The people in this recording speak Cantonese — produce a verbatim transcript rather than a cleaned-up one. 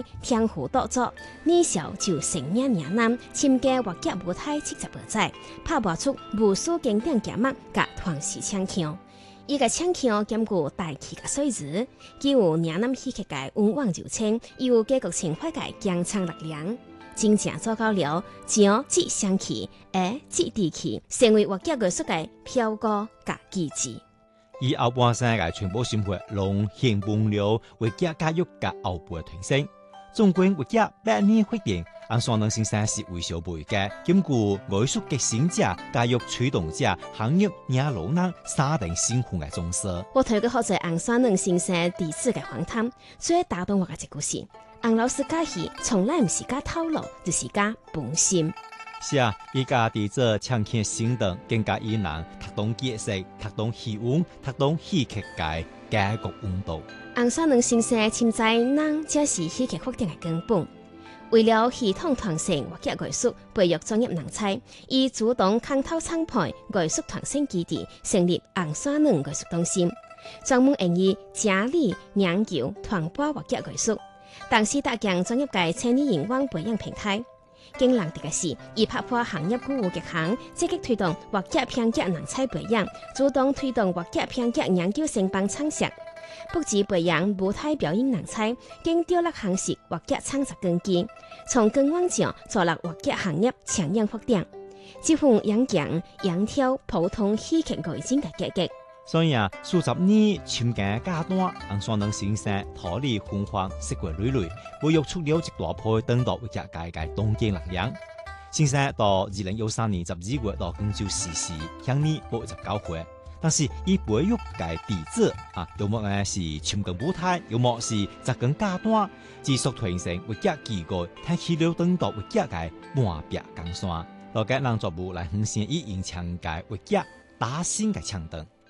天湖岛作，年少就成名名男，参加话剧舞台七十二载，拍磨出无数经典剧目，甲传世唱腔。伊个唱腔兼具大气甲水质，既有岭南戏剧界温婉柔情，又有家国情怀界强强力量，真正做到了情即香气，爱即地气，成为话剧艺术界飘歌甲记志。 以后半生嘅全部生活拢献奉了话剧教育甲后辈嘅提升。纵观话剧百年发展，昂双能先生是为小辈嘅兼顾艺术革新者、教育推动者、行业领路人三等身份嘅重视。 我透过好在昂双能先生第四嘅访谈，最打动我嘅一句是：昂老师教戏从来唔是教套路，就是教本心。 是啊，伊家伫做唱腔行动，更加以人读懂解释、读懂戏文、读懂戏剧界家国温度。 昂双能先生深知人才是戏剧发展嘅根本。为了系统传承话剧艺术，培育专业人才，伊主动牵头创办艺术传承基地，成立昂双能艺术中心，专门用于整理、研究、传播话剧艺术，同时搭建专业界千里眼光培养平台。更难得嘅是，伊拍破行业鼓舞极限，积极推动话剧编剧人才培养，主动推动话剧编剧研究生班创设，不止培养舞台表演人才，更调入行式话剧创作根基，从根源上助力话剧行业长远发展。这份演讲扬挑普通戏剧外景嘅结局。 所以啊，数十年参加阶段，昂双能先生脱离昏黄，识过累累，培育出了一大批当代话剧界嘅东京力量。先生到二零一三年十二月到廣州逝世，享年八十九歲。但是伊培育嘅弟子啊，要麼呢是參更舞台，要麼是扎根階段，持續傳承話劇基礎，睇起了當代話劇嘅半壁江山，落嘅人作物來呈現以演唱嘅話劇打新嘅唱燈。